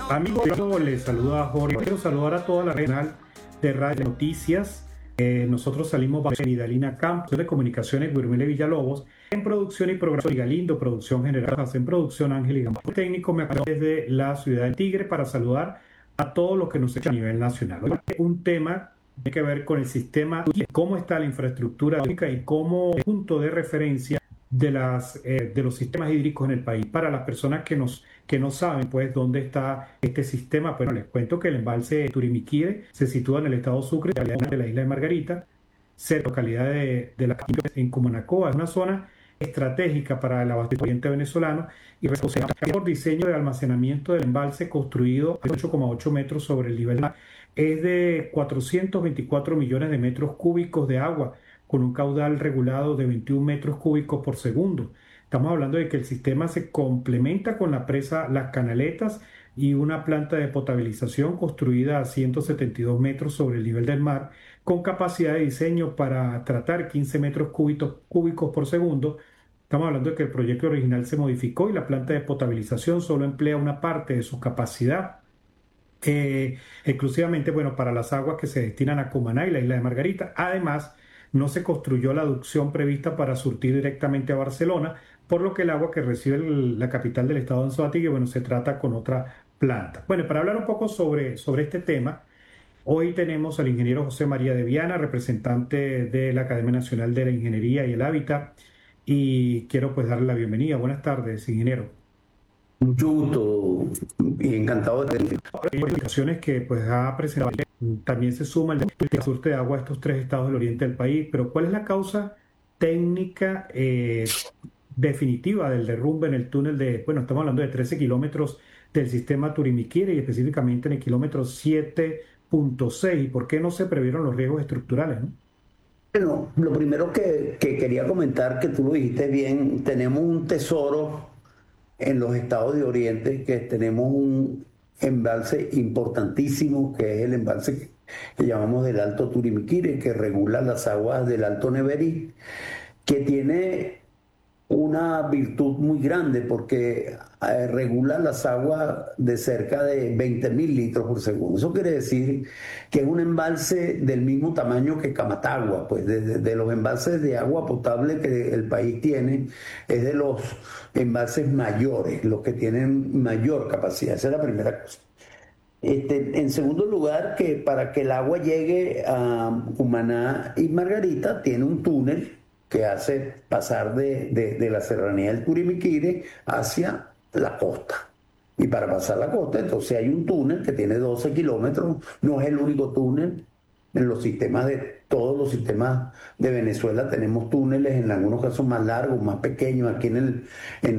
Amigos, les saluda Jorge. Quiero saludar a toda la red de Radio Noticias. Nosotros salimos bajo Vidalina Campos de Comunicaciones Guirmile Villalobos, en producción y programación Galindo, producción general, en producción Ángel y Gambón. Técnico me acompaña desde la ciudad de Tigre para saludar a todos los que nos escuchan a nivel nacional. Hoy un tema que tiene que ver con el sistema, cómo está la infraestructura y cómo punto de referencia de los sistemas hídricos en el país. Para las personas que no saben pues dónde está este sistema, bueno, les cuento que el embalse Turimiquire se sitúa en el estado Sucre, de la isla de Margarita, cerca de la localidad de la en Cumanacoa. Es una zona estratégica para el abastecimiento venezolano y responsable por diseño de almacenamiento del embalse, construido a 8,8 metros sobre el nivel del mar. Es de 424 millones de metros cúbicos de agua, con un caudal regulado de 21 metros cúbicos por segundo. Estamos hablando de que el sistema se complementa con la presa Las Canaletas y una planta de potabilización construida a 172 metros sobre el nivel del mar, con capacidad de diseño para tratar 15 metros cúbicos por segundo. Estamos hablando de que el proyecto original se modificó y la planta de potabilización solo emplea una parte de su capacidad, exclusivamente, bueno, para las aguas que se destinan a Cumaná y la isla de Margarita. Además, no se construyó la aducción prevista para surtir directamente a Barcelona, por lo que el agua que recibe la capital del estado de Anzoátegui, bueno, se trata con otra planta. Bueno, para hablar un poco sobre este tema, hoy tenemos al ingeniero José María de Viana, representante de la Academia Nacional de la Ingeniería y el Hábitat, y quiero pues darle la bienvenida. Buenas tardes, ingeniero. Mucho gusto y encantado de tener. Publicaciones que pues ha presentado. También se suma el surte de agua a estos tres estados del oriente del país, pero ¿cuál es la causa técnica definitiva del derrumbe en el túnel de, bueno, estamos hablando de 13 kilómetros del sistema Turimiquire y específicamente en el kilómetro 7.6? ¿Y por qué no se previeron los riesgos estructurales, no? Bueno, lo primero que quería comentar, que tú lo dijiste bien, tenemos un tesoro en los estados de Oriente, que tenemos un embalse importantísimo, que es el embalse que llamamos del Alto Turimiquire, que regula las aguas del Alto Neverí, que tiene una virtud muy grande porque regula las aguas de cerca de 20.000 litros por segundo. Eso quiere decir que es un embalse del mismo tamaño que Camatagua, pues de los embalses de agua potable que el país tiene, es de los embalses mayores, los que tienen mayor capacidad. Esa es la primera cosa. En segundo lugar, que para que el agua llegue a Cumaná y Margarita, tiene un túnel que hace pasar de la serranía del Turimiquire hacia la costa. Y para pasar la costa, entonces hay un túnel que tiene 12 kilómetros, no es el único túnel. En los sistemas todos los sistemas de Venezuela tenemos túneles, en algunos casos más largos, más pequeños. Aquí en